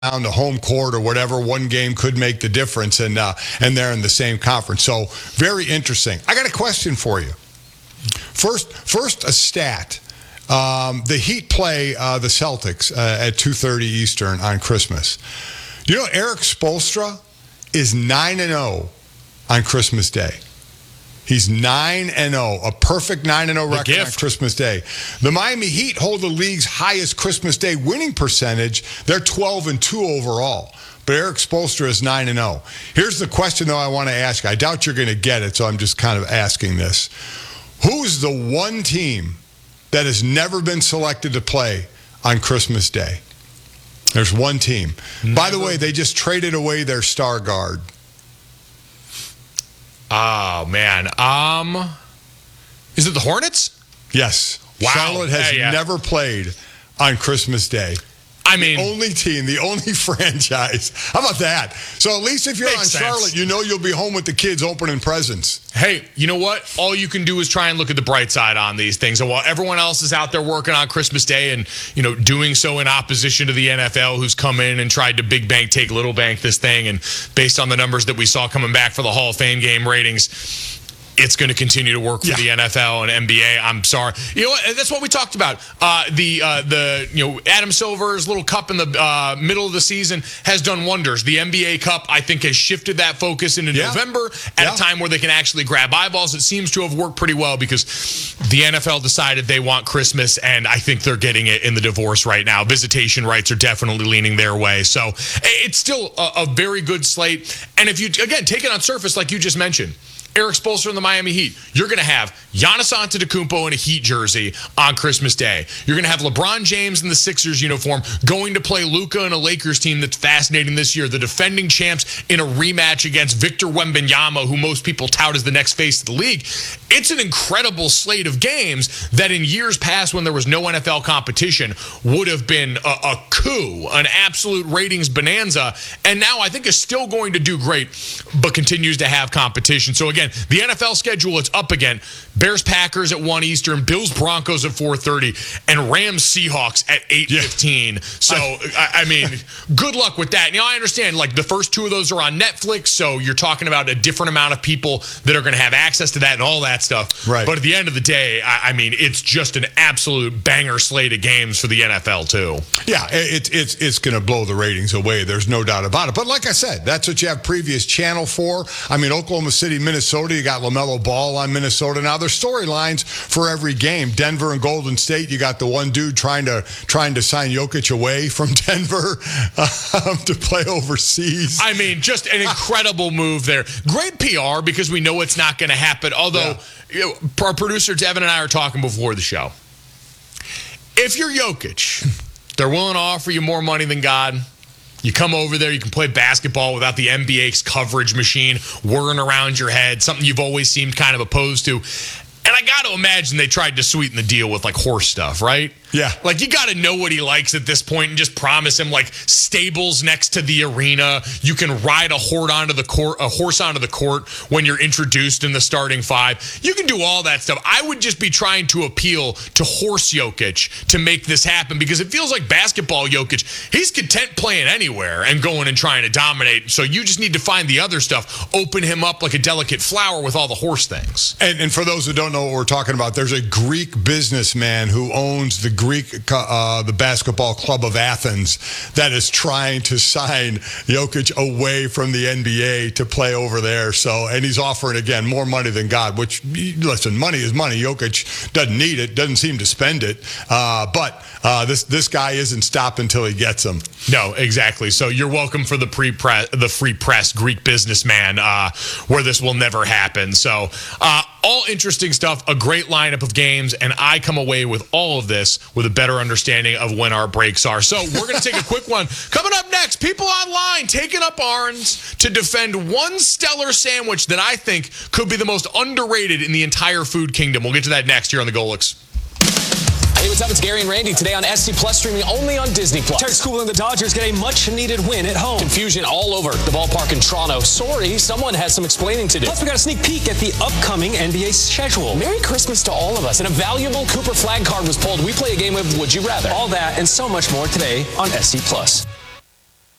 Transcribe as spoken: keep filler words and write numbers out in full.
down to home court or whatever, one game could make the difference, and uh, and they're in the same conference. So very interesting. I got a question for you. First, first a stat. Um, the Heat play uh, the Celtics uh, at two thirty Eastern on Christmas. You know, Eric Spoelstra is nine and oh on Christmas Day. He's nine and oh, a perfect nine and oh record on Christmas Day. The Miami Heat hold the league's highest Christmas Day winning percentage. They're twelve and two overall. But Eric Spoelstra is nine and oh. Here's the question, though, I want to ask. I doubt you're going to get it, so I'm just kind of asking this. Who's the one team that has never been selected to play on Christmas Day? There's one team. Never. By the way, they just traded away their star guard. Oh, man. Um, is it the Hornets? Yes. Wow. Charlotte has yeah, yeah. never played on Christmas Day. I mean, the only team, the only franchise. How about that? So at least if you're on sense. Charlotte, you know you'll be home with the kids opening presents. Hey, you know what? All you can do is try and look at the bright side on these things. And while everyone else is out there working on Christmas Day and, you know, doing so in opposition to the N F L, who's come in and tried to big bank, take little bank this thing, and based on the numbers that we saw coming back for the Hall of Fame game ratings, it's going to continue to work for yeah. the N F L and N B A. I'm sorry. You know what? That's what we talked about. Uh, the uh, the you know Adam Silver's little cup in the uh, middle of the season has done wonders. The N B A Cup, I think, has shifted that focus into yeah. November at yeah. a time where they can actually grab eyeballs. It seems to have worked pretty well because the N F L decided they want Christmas, and I think they're getting it in the divorce right now. Visitation rights are definitely leaning their way. So it's still a, a very good slate. And if you, again, take it on surface like you just mentioned, Eric Spoelstra and the Miami Heat, you're going to have Giannis Antetokounmpo in a Heat jersey on Christmas Day. You're going to have LeBron James in the Sixers uniform going to play Luka in a Lakers team that's fascinating this year. The defending champs in a rematch against Victor Wembanyama, who most people tout as the next face of the league. It's an incredible slate of games that in years past when there was no N F L competition would have been a, a coup, an absolute ratings bonanza, and now I think is still going to do great, but continues to have competition. So again, the N F L schedule, it's up again. Bears Packers at one Eastern, Bills Broncos at four thirty, and Rams Seahawks at eight fifteen. Yeah. So, I, I mean, good luck with that. Now, I understand, like, the first two of those are on Netflix, so you're talking about a different amount of people that are going to have access to that and all that stuff. Right. But at the end of the day, I, I mean, it's just an absolute banger slate of games for the N F L, too. Yeah, it, it's it's going to blow the ratings away. There's no doubt about it. But like I said, that's what you have previous channel for. I mean, Oklahoma City, Minnesota, you got LaMelo Ball on Minnesota. Now, there's storylines for every game. Denver and Golden State, you got the one dude trying to trying to sign Jokic away from Denver um, to play overseas. I mean, just an incredible move there. Great P R because we know it's not going to happen. Although, yeah. you know, our producer Devin and I are talking before the show. If you're Jokic, they're willing to offer you more money than God. You come over there, you can play basketball without the N B A's coverage machine whirring around your head, something you've always seemed kind of opposed to. And I got to imagine they tried to sweeten the deal with, like, horse stuff, right? Yeah. Like, you got to know what he likes at this point and just promise him, like, stables next to the arena. You can ride a horse onto the court, a horse onto the court when you're introduced in the starting five. You can do all that stuff. I would just be trying to appeal to horse Jokic to make this happen because it feels like basketball Jokic, he's content playing anywhere and going and trying to dominate. So you just need to find the other stuff, open him up like a delicate flower with all the horse things. And, and for those who don't know what we're talking about, there's a Greek businessman who owns the Greek, uh, the basketball club of Athens that is trying to sign Jokic away from the N B A to play over there. So, and he's offering, again, more money than God, which, listen, money is money. Jokic doesn't need it, doesn't seem to spend it. Uh, but uh, this this guy isn't stopping until he gets them. No, exactly. So you're welcome for the pre-press, the free press Greek businessman, uh, where this will never happen. So uh, all interesting stuff, a great lineup of games, and I come away with all of this with a better understanding of when our breaks are. So we're going to take a quick one. Coming up next, people online taking up arms to defend one stellar sandwich that I think could be the most underrated in the entire food kingdom. We'll get to that next here on the Golix. Hey, what's up? It's Gary and Randy today on S C Plus, streaming only on Disney Plus. Terry School and the Dodgers get a much-needed win at home. Confusion all over the ballpark in Toronto. Sorry, someone has some explaining to do. Plus, we got a sneak peek at the upcoming N B A schedule. Merry Christmas to all of us. And a valuable Cooper flag card was pulled. We play a game of Would You Rather. All that and so much more today on S C Plus.